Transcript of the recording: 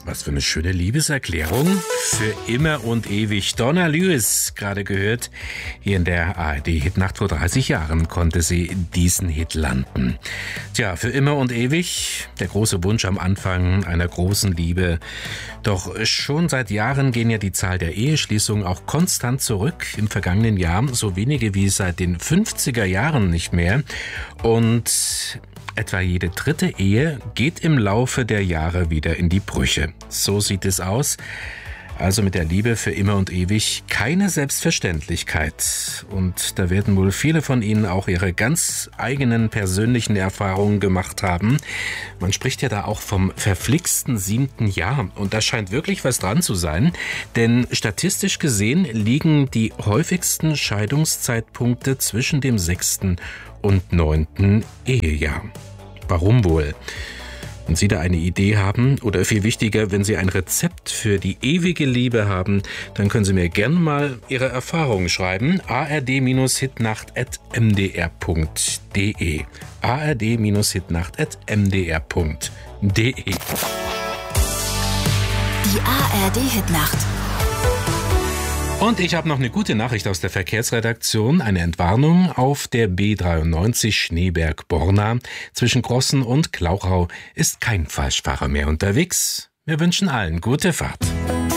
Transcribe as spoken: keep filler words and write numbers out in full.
Was für eine schöne Liebeserklärung. Für immer und ewig. Donna Lewis, gerade gehört. Hier in der A R D-Hitnacht vor dreißig Jahren konnte sie diesen Hit landen. Tja, für immer und ewig. Der große Wunsch am Anfang einer großen Liebe. Doch schon seit Jahren gehen ja die Zahl der Eheschließungen auch konstant zurück. Im vergangenen Jahr so wenige wie seit den fünfziger Jahren nicht mehr. Und etwa jede dritte Ehe geht im Laufe der Jahre wieder in die Brüche. So sieht es aus. Also mit der Liebe für immer und ewig keine Selbstverständlichkeit. Und da werden wohl viele von Ihnen auch ihre ganz eigenen persönlichen Erfahrungen gemacht haben. Man spricht ja da auch vom verflixten siebten Jahr. Und da scheint wirklich was dran zu sein. Denn statistisch gesehen liegen die häufigsten Scheidungszeitpunkte zwischen dem sechsten und neunten Ehejahr. Warum wohl? Wenn Sie da eine Idee haben oder viel wichtiger, wenn Sie ein Rezept für die ewige Liebe haben, dann können Sie mir gerne mal Ihre Erfahrungen schreiben. a r d hitnacht at m d r punkt d e a r d hitnacht at m d r punkt d e Die A R D-Hitnacht. Und ich habe noch eine gute Nachricht aus der Verkehrsredaktion. Eine Entwarnung auf der B dreiundneunzig Schneeberg-Borna. Zwischen Grossen und Klauchau ist kein Falschfahrer mehr unterwegs. Wir wünschen allen gute Fahrt.